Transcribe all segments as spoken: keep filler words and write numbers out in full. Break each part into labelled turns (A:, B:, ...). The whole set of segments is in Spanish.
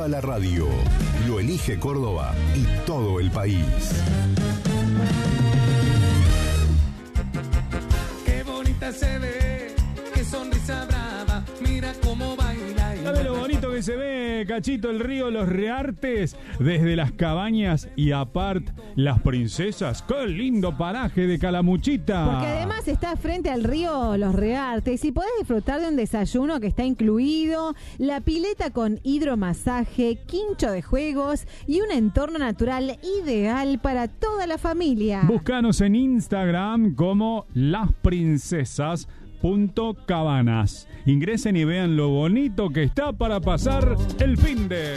A: Viva la radio. Lo elige Córdoba y todo el país.
B: Qué bonita se ve, qué sonrisa brava, mira cómo baila.
C: ¿Sabe lo bonito que se ve, Cachito, el río Los Reartes? Desde las cabañas y apart, las princesas. ¡Qué lindo paraje de Calamuchita!
D: Porque además está frente al río Los Reartes y podés disfrutar de un desayuno que está incluido, la pileta con hidromasaje, quincho de juegos y un entorno natural ideal para toda la familia.
C: Búscanos en Instagram como Las Princesas Punto Cabanas. Ingresen y vean lo bonito que está para pasar el finde.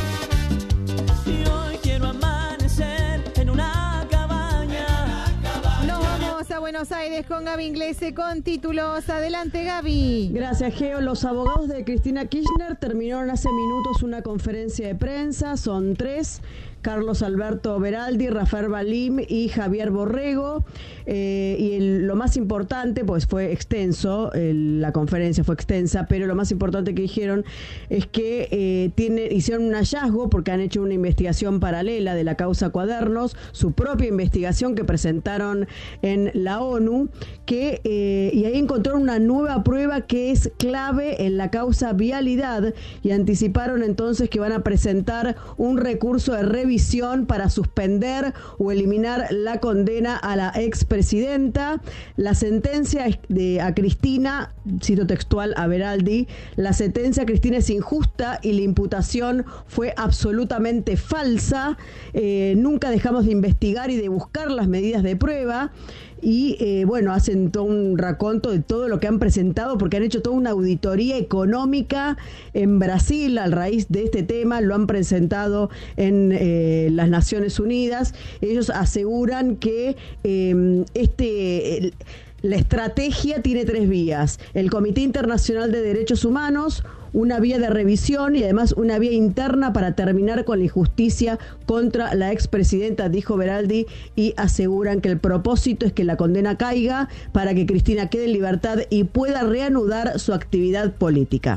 E: Y hoy quiero amanecer en una cabaña.
D: Nos vamos a Buenos Aires con Gaby Inglese con títulos. Adelante, Gaby.
F: Gracias, Geo. Los abogados de Cristina Kirchner terminaron hace minutos una conferencia de prensa. Son tres: Carlos Alberto Beraldi, Rafael Balim y Javier Borrego. Eh, y el, lo más importante, pues fue extenso, el, la conferencia fue extensa, pero lo más importante que dijeron es que eh, tiene, hicieron un hallazgo porque han hecho una investigación paralela de la causa Cuadernos, su propia investigación que presentaron en la ONU, que eh, y ahí encontraron una nueva prueba que es clave en la causa Vialidad, y anticiparon entonces que van a presentar un recurso de revisión para suspender o eliminar la condena a la expresidenta. La sentencia de, a Cristina, cito textual a Beraldi, la sentencia a Cristina es injusta y la imputación fue absolutamente falsa. Eh, nunca dejamos de investigar y de buscar las medidas de prueba. Y eh, bueno, hacen todo un raconto de todo lo que han presentado, porque han hecho toda una auditoría económica en Brasil a raíz de este tema, lo han presentado en eh, las Naciones Unidas. Ellos aseguran que eh, este... El, la estrategia tiene tres vías: el Comité Internacional de Derechos Humanos, una vía de revisión y además una vía interna para terminar con la injusticia contra la expresidenta, dijo Beraldi, y aseguran que el propósito es que la condena caiga para que Cristina quede en libertad y pueda reanudar su actividad política.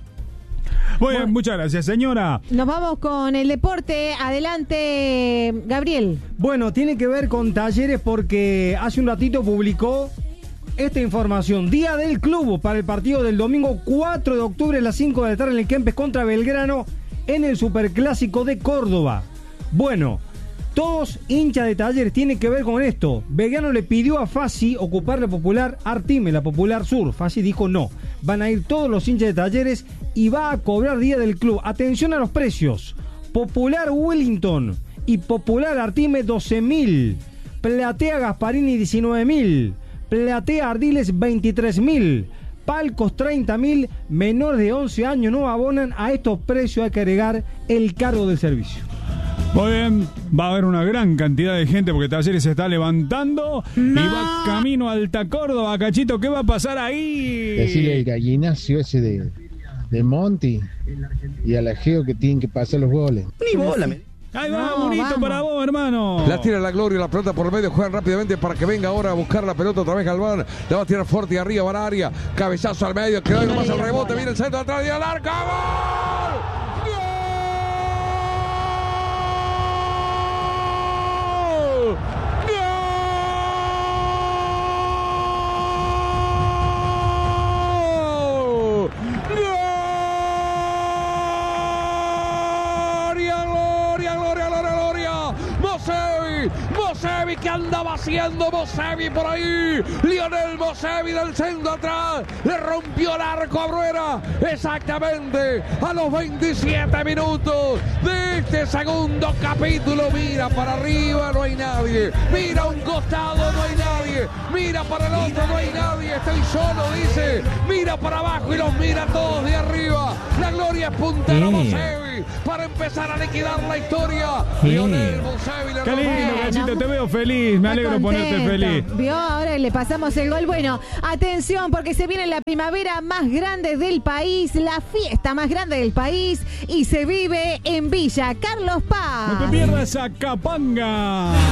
C: Muy bien, muchas gracias, señora.
D: Nos vamos con el deporte. Adelante, Gabriel.
G: Bueno, tiene que ver con Talleres porque hace un ratito publicó esta información. Día del club para el partido del domingo cuatro de octubre a las cinco de la tarde en el Kempes contra Belgrano en el Superclásico de Córdoba. Bueno, todos hinchas de Talleres tienen que ver con esto. Belgrano le pidió a Fassi ocupar la popular Artime, la popular sur. Fassi dijo no. Van a ir todos los hinchas de Talleres y va a cobrar día del club. Atención a los precios. Popular Wellington y popular Artime doce mil. Platea Gasparini diecinueve mil. Platea Ardiles veintitrés mil. Palcos treinta mil. Menores de once años no abonan. A estos precios hay que agregar el cargo del servicio.
C: Muy bien, va a haber una gran cantidad de gente porque Talleres se está levantando no. y va camino a Alta Córdoba. Cachito, ¿qué va a pasar ahí?
H: Decirle al gallinacio ese de, de Monty y a la Geo que tienen que pasar los goles.
G: Ni bola, me...
C: Ahí va,
D: no,
C: bonito
D: vamos.
C: para vos, hermano.
I: La tira la Gloria, la pelota por el medio, juegan rápidamente para que venga ahora a buscar la pelota otra vez Galván. La va a tirar fuerte y arriba, va al área. Cabezazo al medio, quedó nomás el rebote, viene el centro atrás y al arco. ¡Gol! Mosevi, que andaba haciendo Mosevi por ahí. Lionel Mosevi del centro atrás. Le rompió el arco a Bruera. Exactamente a los veintisiete minutos de este segundo capítulo. Mira para arriba, no hay nadie. Mira a un costado, no hay nadie. Mira para el otro, no hay nadie. Estoy solo, dice. Mira para abajo y los mira todos de arriba. La Gloria es puntero Mosevi para empezar a liquidar la historia. Lionel Mosevi le
C: Qué lindo,
D: Bueno,
C: Cachito, te veo feliz. Me alegro de ponerte feliz.
D: Vio, ahora le pasamos el gol. Bueno, atención, porque se viene la primavera más grande del país, la fiesta más grande del país, y se vive en Villa Carlos Paz.
C: No te pierdas a Capanga.